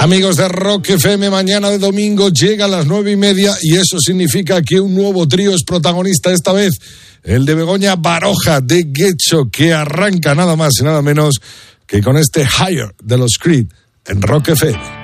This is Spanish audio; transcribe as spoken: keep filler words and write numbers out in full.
Amigos de Rock F M, mañana de domingo llega a las nueve y media y eso significa que un nuevo trío es protagonista, esta vez el de Begoña Baroja de Guecho, que arranca nada más y nada menos que con este Higher de los Creed en Rock F M.